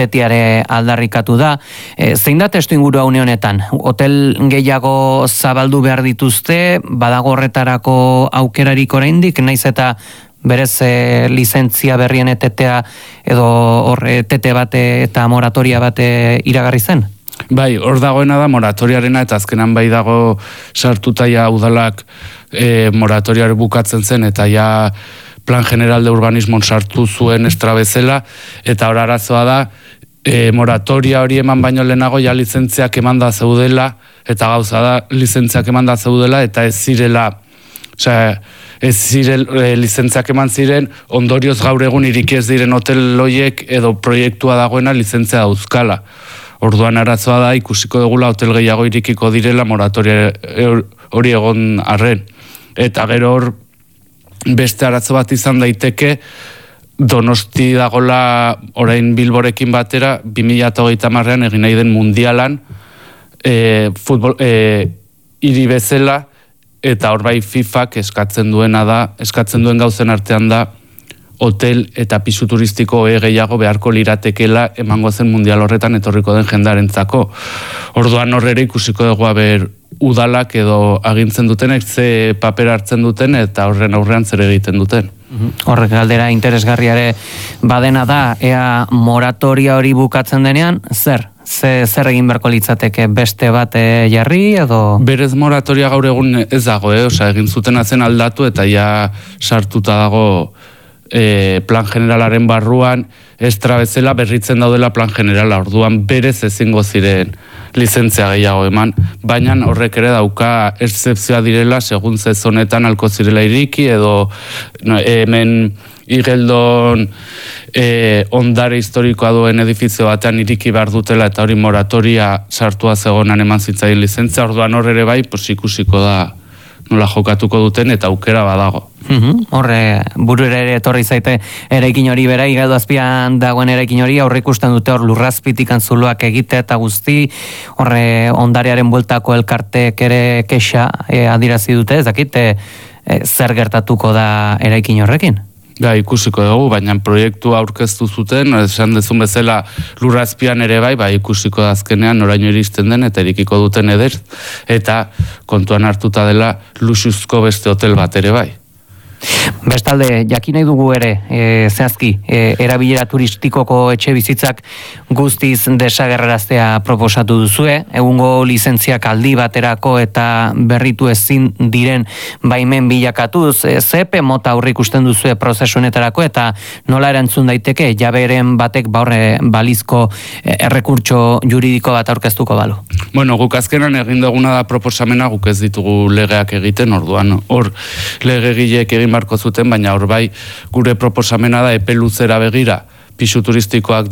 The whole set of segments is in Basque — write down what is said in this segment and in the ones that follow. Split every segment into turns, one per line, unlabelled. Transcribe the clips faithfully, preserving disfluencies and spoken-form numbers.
Etiare aldarrikatu da. E, zein da testu ingurua une honetan? Hotel gehiago zabaldu behar dituzte, badago horretarako aukerarik oraindik, naiz eta berez e, lizentzia berrien etetea edo hor etete bate eta moratoria bate iragarri zen?
Bai, hor dagoena da moratoriarena eta azkenan bai dago sartuta ja udalak e, moratoriare bukatzen zen eta ja Plan General de Urbanismon sartu zuen estrabezela, eta hor arazoa da, e, moratoria hori eman baino lehenago ja lizentziak emanda zeudela, eta gauza da lizentziak emanda zeudela, eta ez zirela, osea, ez ziren e, lizentziak eman ziren, ondorioz gaur egun iriki ez diren hotel loiek edo proiektua dagoena lizentzia dauzkala. Orduan arazoa da, ikusiko dugula hotel gehiago irikiko direla moratoria hori egon arren. Eta gero hor, beste arazo bat izan daiteke, Donosti dagola orain Bilborekin batera, bi mila hogeita hamarrean egin nahi den mundialan, e, futbol, e, hiri bezala, eta hor bai FIFAk eskatzen duena da, eskatzen duen gauzen artean da, hotel eta pisu turistiko e gehiago beharko liratekela emango zen mundial horretan etorriko den jendarentzako. Orduan horrere ikusiko dugu aber udalak edo agintzen dutenek ze paper hartzen duten eta horren aurrean zer egiten duten.
Horrek galdera interesgarriare badena da, ea moratoria hori bukatzen denean, zer? Ze, zer egin beharko litzateke, beste bat e, jarri edo?
Berez moratoria gaur egun ez dago, eh? Osea, egin zutena zen aldatu eta ja sartuta dago E, plan generalaren barruan estra bezala berritzen daudela plan generala, orduan berez ezingo ziren lizentzia gehiago eman, baina horrek ere dauka excepzioa direla segun sezonetan alko zirela iriki edo no, hemen Igeldon e, ondare historikoa duen edifizio batean iriki behar dutela eta hori moratoria sartua zegonan eman zitzaien lizentzia, orduan hor ere bai pues, ikusiko da nola jokatuko duten eta aukera badago.
Uhum, horre, burura ere etorri zaite eraikin hori bera, Igeldo azpian dagoen eraikin hori, aurre ikusten dute hor lurrazpitik antzuloak egite eta guzti, horre ondarearen bueltako elkartek ere kexa e, adirazi dute, ez dakit, e, e, zer gertatuko da eraikin horrekin?
Ja, ikusiko dugu, baina proiektua aurkeztu zuten, esan dezun bezala lurrazpian ere bai, bai ikusiko da azkenean noraino iristen den eta erikiko duten eder, eta kontuan hartuta dela luxuzko beste hotel bat ere bai.
Bestalde, jakin nahi dugu ere, e, zehazki, e, erabilera turistikoko etxe bizitzak guztiz desagerraraztea proposatu duzue, egungo lizentziak aldi baterako eta berritu ezin diren baimen bilakatuz, e, ze epe mota aurre ikusten duzue prozesunetarako eta nola erantzun daiteke jaberen batek baurre balizko e, errekurtso juridiko bat aurkeztuko balu?
Bueno, guk azkenan egin duguna da proposamena, guk ez ditugu legeak egiten, orduan hor legegileek egin marko zuten, baina hor bai gure proposamena da epe luzera begira pisu turistikoak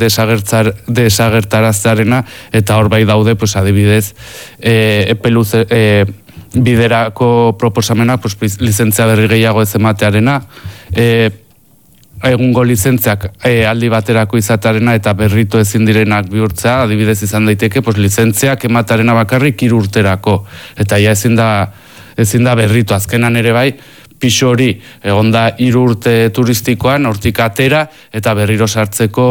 desagertaraztearena eta hor bai daude, pues adibidez, e, epe luze, e, biderako proposamena, pues, lizentzia berri gehiago ez ematearena, e, egungo lizentziak e, aldi baterako izatearena eta berritu ezin direnak bihurtzea, adibidez izan daiteke, pues, lizentziak ematarena bakarrik hiru urterako, eta ja ezin da, ezin da berritu, azkenan ere bai, pisu hori egonda hiru urte turistikoan, hortik atera eta berriro sartzeko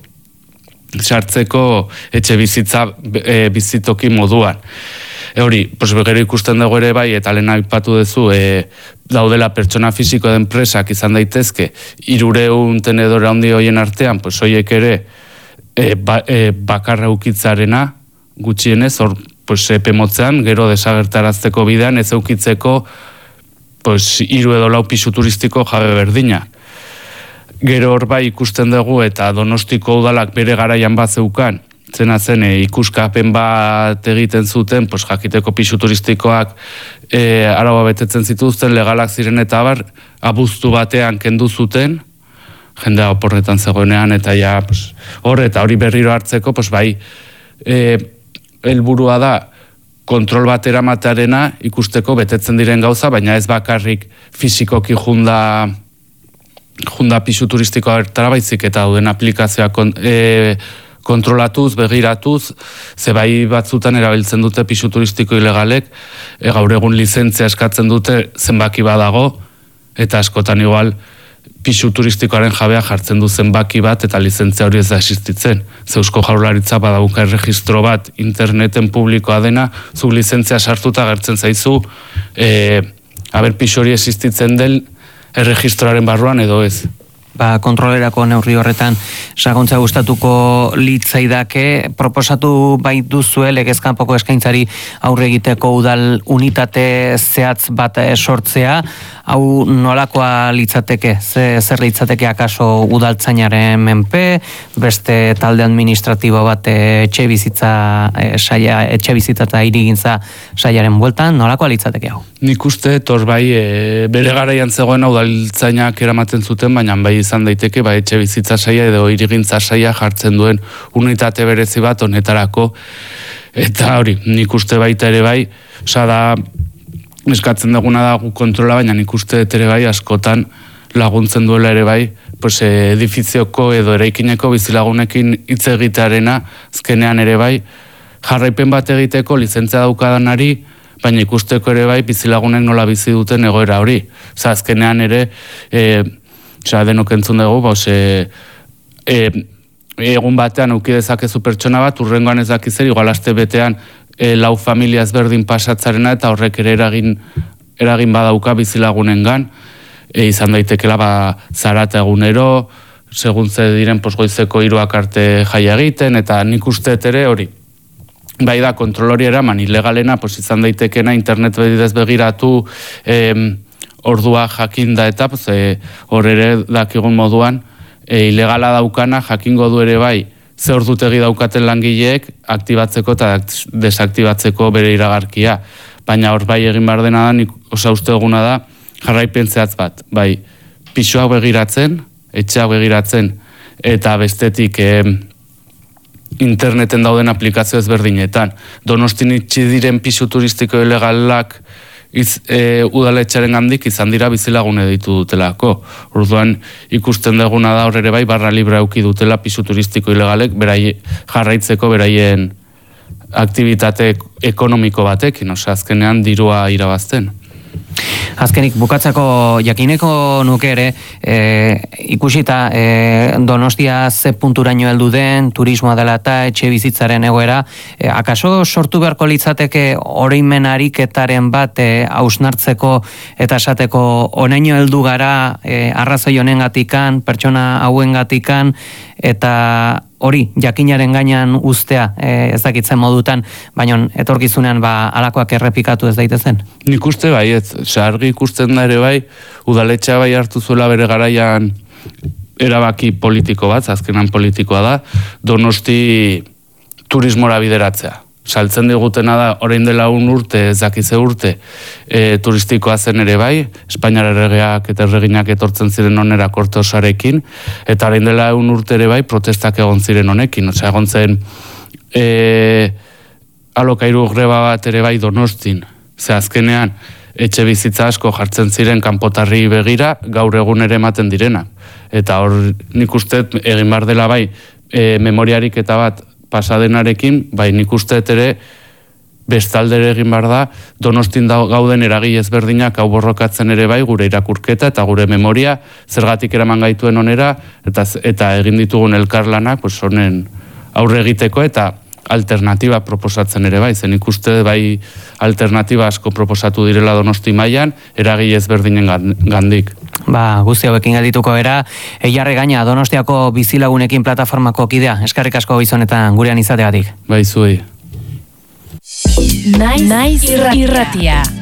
sartzeko etxe bizitza e, bizitoki moduan. E hori, pues, gero ikusten dugu ere bai, eta lehen aipatu duzu, e, daudela pertsona fisiko den enpresak izan daitezke, hirureun tenedore handi hoien artean, pues, hoiek ere e, ba, e, bakarra ukitzarena gutxienez, hor pues, epe motzean, gero desagertarazteko bidean, ez eukitzeko pues, hiru edo lau pisu turistiko jabe berdina. Gero hor bai ikusten dugu eta Donostiko udalak bere garaian bat zeukan, zena zen e, ikuskapen bat egiten zuten, pues, jakiteko pisu turistikoak e, araua betetzen zituzten, legalak ziren eta abar, abuztu batean kendu zuten, jendea oporretan zegoenean, eta ja, pues, hor eta hori berriro hartzeko, pues, bai, e, helburua da, kontrol bat eramatearena ikusteko betetzen diren gauza, baina ez bakarrik fizikoki junda, junda pisu turistikoa bertara baizik eta duen aplikazioa kon, e, kontrolatuz, begiratuz, ze bai batzutan erabiltzen dute pisu turistiko ilegalek, e, gaur egun lizentzia eskatzen dute zenbaki badago, eta askotan igual pisu turistikoaren jabea jartzen du zenbaki bat eta lizentzia hori ez da existitzen. Ze Eusko Jaurlaritza badauka erregistro bat interneten publikoa dena, zu lizentzia sartuta gertzen zaizu, e, aber pisu hori existitzen den erregistroaren barruan edo ez.
Ba, kontrolerako neurri horretan sakontza gustatuko litzaidake, proposatu bai duzue legezkanpoko eskaintzari aurre egiteko udal unitate zehatz bat sortzea, hau nolakoa litzateke, Ze, zer litzateke akaso udaltzainaren menpe, beste talde administratibo bat etxe bizitza saia, etxe bizitza eta hirigintza saiaren bueltan, nolakoa litzateke hau?
Nik uste, tor bai, e, bere garaian zegoen udaltzainak eramaten zuten, baina bai izan daiteke, bai etxe bizitza saia edo hirigintza saia jartzen duen unitate berezi bat honetarako, eta hori, nik uste baita ere bai, osa da, eskatzen duguna da gu kontrola, baina nik uste ere bai askotan laguntzen duela ere bai, pues, edifizioko edo eraikineko bizilagunekin hitz egitearena, azkenean ere bai, jarraipen bat egiteko lizentzia daukadanari, baina ikusteko ere bai bizilagunek nola bizi duten egoera hori. Osa, azkenean ere, e, osa, denok entzun dugu, ba, ose, e, egun batean auki dezakezu pertsona bat, urrengoan ez dakizer, igual aste betean e, lau familia ezberdin pasatzarena eta horrek ere eragin, eragin badauka bizilagunengan, e, izan daitekela ba, zarata egunero, segun ze diren posgoizeko hiruak arte jaia egiten, eta nik uste ere hori. Bai da, kontrolori eraman ilegalena, pues izan daitekena internet bidez begiratu, eh, ordua jakinda eta pues, eh, hor ere dakigun moduan, eh, ilegala daukana jakingo du ere bai, ze ordutegi daukaten langileek aktibatzeko eta desaktibatzeko bere iragarkia. Baina hor bai egin behar dena da, nik osa uste duguna da, jarraipen zehatz bat, bai, pisuak begiratzen, etxeak begiratzen, eta bestetik, eh, interneten dauden aplikazio ezberdinetan. Donostin itxi diren pisu turistiko ilegalak iz, e, udaletxaren handik izan dira bizilagune ditu dutelako. Orduan ikusten duguna da hor ere bai barra libre auki dutela pisu turistiko ilegalek berai, jarraitzeko beraien aktivitate ekonomiko batekin, osea azkenean dirua irabazten.
Azkenik bukatzeko jakineko nuke ere, e, ikusita e, Donostia ze punturaino heldu den, turismoa dela eta etxe bizitzaren egoera, e, akaso sortu beharko litzateke oroimen ariketaren bat e, hausnartzeko eta esateko honaino heldu gara e, arrazoi honengatikan, pertsona hauengatikan, eta hori, jakinaren gainean uztea, e, ez dakitzen modutan, baina etorkizunean ba, alakoak errepikatu ez daitezen?
Nik uste bai, ez, argi ikusten da ere bai, udaletxea bai hartu zuela bere garaian erabaki politiko bat, azkenan politikoa da, Donosti turismora bideratzea. Saltzen digutena da, orain dela un urte, ez dakize urte, e, turistikoa zen ere bai, Espainiar erregeak eta erreginak etortzen ziren onera korte osarekin, eta orain dela un urte ere bai, protestak egon ziren honekin, osea egon zen e, alokairu greba bat ere bai Donostin, ze azkenean, etxe bizitza asko jartzen ziren kanpotarri begira, gaur egun ere ematen direna. Eta hor nik uste egin behar dela bai, e, memoriarik eta bat pasadenarekin, bai nik uste ere bestaldere egin behar da, Donostin gauden eragile ezberdinak hau borrokatzen ere bai, gure irakurketa eta gure memoria, zergatik eraman gaituen onera, eta, eta egin ditugun elkarlanak, pues honen aurre egiteko eta alternatiba proposatzen ere bai, zen ikuste bai alternatiba asko proposatu direla Donosti mailan eragile ezberdinen gandik.
Ba, guzti hauekin geldituko era, Eiarre Gaina Donostiako bizilagunekin plataformako kidea, eskerrik asko gizonetan gurean izateagatik.
Bai, zuei.
Naiz irratia.